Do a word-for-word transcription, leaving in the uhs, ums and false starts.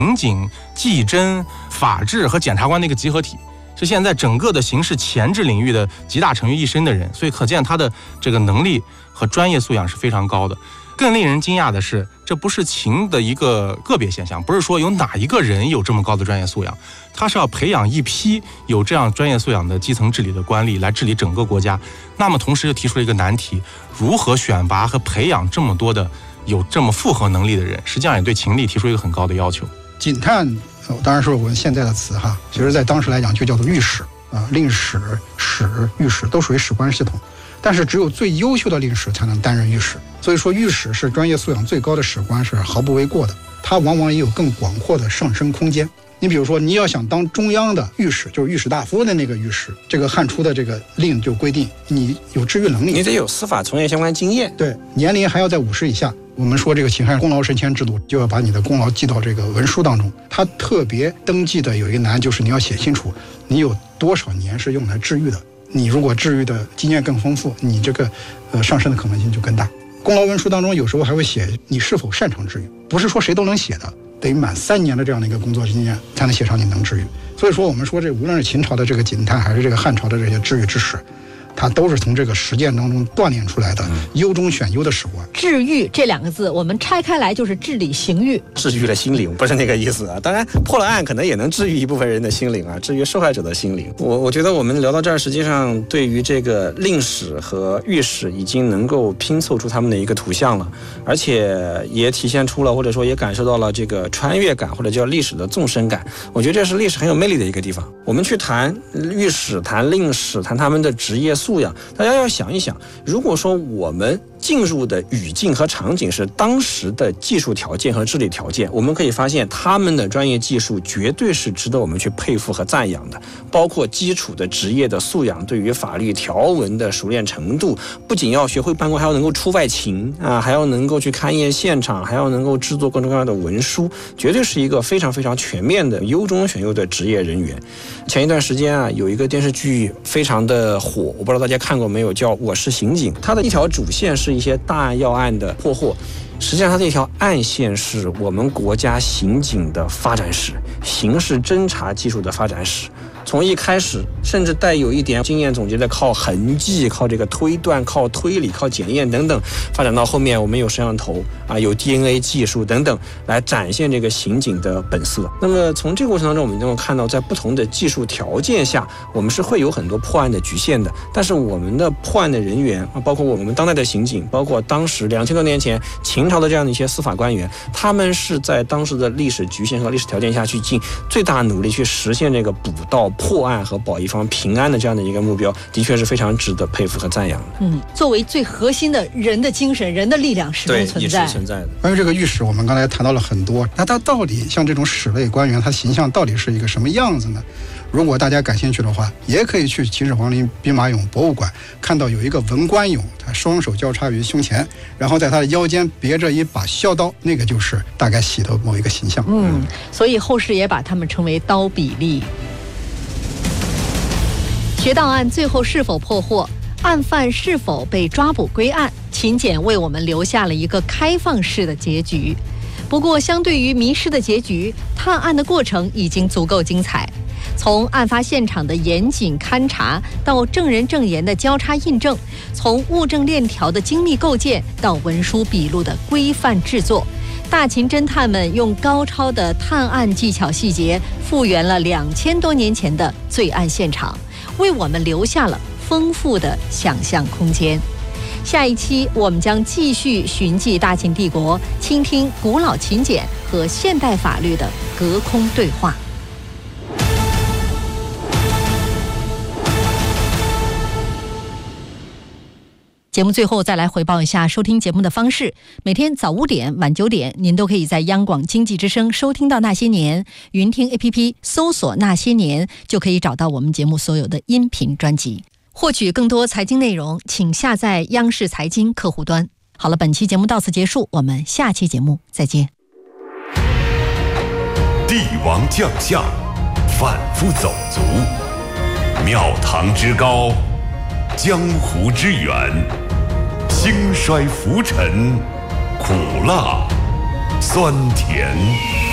刑警、技侦、法治和检察官的一个集合体，是现在整个的刑事前置领域的集大成于一身的人，所以可见他的这个能力和专业素养是非常高的。更令人惊讶的是，这不是秦的一个个别现象，不是说有哪一个人有这么高的专业素养，他是要培养一批有这样专业素养的基层治理的官吏来治理整个国家。那么同时又提出了一个难题，如何选拔和培养这么多的有这么复合能力的人，实际上也对秦吏提出一个很高的要求。 警探当然是我们现在的词哈，其实在当时来讲就叫做御史啊，令史、史、御史都属于史官系统，但是只有最优秀的令史才能担任御史，所以说御史是专业素养最高的史官是毫不为过的，他往往也有更广阔的上升空间。你比如说，你要想当中央的御史，就是御史大夫的那个御史，这个汉初的这个令就规定你有治狱能力， 你得有司法从业相关经验， 对，年龄还要在五十以下。我们说这个秦汉功劳升迁制度，就要把你的功劳记到这个文书当中。他特别登记的有一个难，就是你要写清楚你有多少年是用来治狱的。你如果治狱的经验更丰富，你这个呃上升的可能性就更大。功劳文书当中有时候还会写你是否擅长治狱，不是说谁都能写的，得满三年的这样的一个工作经验才能写上你能治狱。所以说我们说这无论是秦朝的这个警探，还是这个汉朝的这些治狱之史，它都是从这个实践当中锻炼出来的优中选优的史官。 治狱这两个字，我们拆开来就是治理刑狱， 治愈了心灵，不是那个意思啊。当然，破了案可能也能治愈一部分人的心灵啊，治愈受害者的心灵。我我觉得我们聊到这儿，实际上对于这个令史和御史已经能够拼凑出他们的一个图像了，而且也体现出了，或者说也感受到了这个穿越感，或者叫历史的纵深感。我觉得这是历史很有魅力的一个地方。我们去谈御史、谈令史、谈他们的职业素养，大家要想一想，如果说我们进入的语境和场景是当时的技术条件和治理条件，我们可以发现他们的专业技术绝对是值得我们去佩服和赞扬的，包括基础的职业的素养，对于法律条文的熟练程度，不仅要学会办公，还要能够出外勤啊，还要能够去勘验现场，还要能够制作各种各样的文书，绝对是一个非常非常全面的优中选优的职业人员。前一段时间啊，有一个电视剧非常的火，我不知道大家看过没有，叫《我是刑警》，它的一条主线是一些大要案的破获，实际上它这条暗线是我们国家刑警的发展史，刑事侦查技术的发展史。从一开始甚至带有一点经验总结的靠痕迹、靠这个推断、靠推理、靠检验等等，发展到后面我们有摄像头啊，有 D N A 技术等等，来展现这个刑警的本色。那么从这个过程当中，我们能够看到，在不同的技术条件下，我们是会有很多破案的局限的。但是我们的破案的人员啊，包括我们当代的刑警，包括当时两千多年前秦朝的这样的一些司法官员，他们是在当时的历史局限和历史条件下去尽最大努力去实现这个捕盗、破案和保一方平安的这样的一个目标，的确是非常值得佩服和赞扬的。 嗯，作为最核心的人的精神、人的力量始终存在。 对，也是存在的。 关于这个御史，我们刚才谈到了很多，那他到底像这种史类官员，他形象到底是一个什么样子呢？如果大家感兴趣的话，也可以去秦始皇陵兵马俑博物馆，看到有一个文官俑，他双手交叉于胸前，然后在他的腰间别着一把削刀，那个就是大概写的某一个形象。 嗯，所以后世也把他们称为刀比例。学道案最后是否破获，案犯是否被抓捕归案，秦简为我们留下了一个开放式的结局。不过相对于迷失的结局，探案的过程已经足够精彩。从案发现场的严谨勘查到证人证言的交叉印证，从物证链条的精密构建到文书笔录的规范制作，大秦侦探们用高超的探案技巧细节复原了两千多年前的罪案现场，为我们留下了丰富的想象空间。下一期我们将继续寻迹大秦帝国，倾听古老秦简和现代法律的隔空对话。节目最后再来回报一下收听节目的方式，每天早五点晚九点您都可以在央广经济之声收听到那些年，云听 A P P 搜索那些年就可以找到我们节目所有的音频专辑。获取更多财经内容请下载央视财经客户端。好了，本期节目到此结束，我们下期节目再见。 帝王将相，贩夫走卒，庙堂之高，江湖之远，兴衰浮沉，苦辣酸甜。